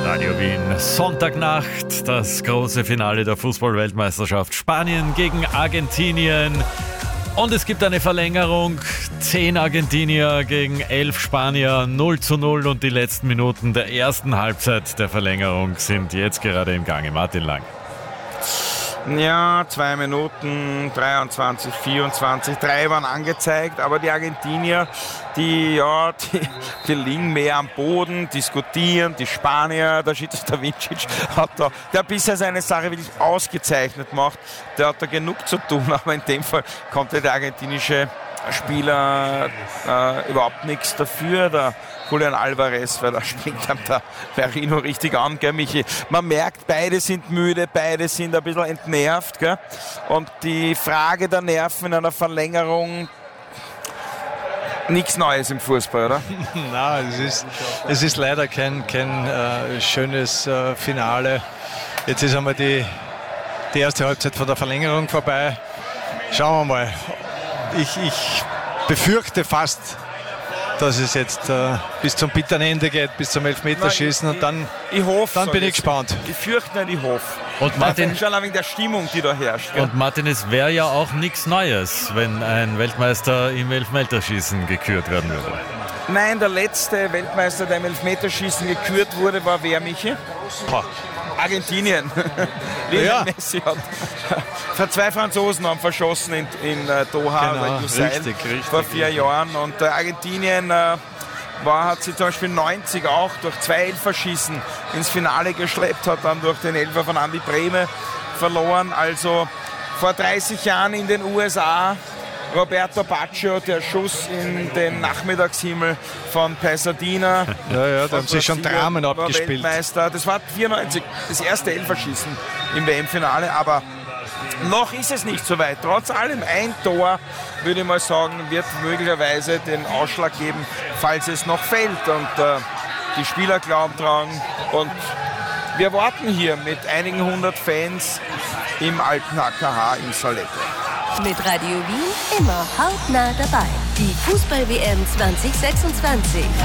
Radio Wien, Sonntagnacht, das große Finale der Fußball-Weltmeisterschaft. Spanien gegen Argentinien. Und es gibt eine Verlängerung. 10 Argentinier gegen 11 Spanier, 0:0. Und die letzten Minuten der ersten Halbzeit der Verlängerung sind jetzt gerade im Gange. Martin Lang. Ja, 2 Minuten, 23, 24, 3 waren angezeigt, aber die Argentinier, die liegen mehr am Boden, diskutieren, die Spanier, der Schiedsrichter Vincic der bisher seine Sache wirklich ausgezeichnet macht, der hat da genug zu tun, aber in dem Fall konnte der argentinische Spieler überhaupt nichts dafür, der Julian Alvarez, weil da springt dann der Merino richtig an, gell, Michi? Man merkt, beide sind müde, beide sind ein bisschen entnervt, gell? Und die Frage der Nerven in einer Verlängerung, nichts Neues im Fußball, oder? Nein, es ist leider kein schönes Finale. Jetzt ist einmal die erste Halbzeit von der Verlängerung vorbei. Schauen wir mal. Ich befürchte fast, dass es jetzt bis zum bitteren Ende geht, bis zum Elfmeterschießen, und dann bin ich gespannt. Ich fürchte nicht, ich hoffe. Und Martin, schon wegen der Stimmung, die da herrscht. Gell? Und Martin, es wäre ja auch nichts Neues, wenn ein Weltmeister im Elfmeterschießen gekürt werden würde. Nein, der letzte Weltmeister, der im Elfmeterschießen gekürt wurde, war wer, Michi? Argentinien. Lionel Messi hat 2 Franzosen haben verschossen in Doha, genau, richtig, vor 4 Jahren. Und Argentinien hat sie zum Beispiel 90 auch durch 2 Elferschießen ins Finale geschleppt, hat dann durch den Elfer von Andi Brehme verloren. Also vor 30 Jahren in den USA Roberto Baggio, der Schuss in den Nachmittagshimmel von Pasadena. Ja, da haben sie schon Dramen abgespielt. Weltmeister. Das war 94, das erste Elferschießen im WM-Finale, aber noch ist es nicht so weit. Trotz allem ein Tor, würde ich mal sagen, wird möglicherweise den Ausschlag geben, falls es noch fällt. Und die Spieler glauben dran. Und wir warten hier mit einigen 100 Fans im alten AKH in Salette. Mit Radio Wien immer hautnah dabei. Die Fußball-WM 2026.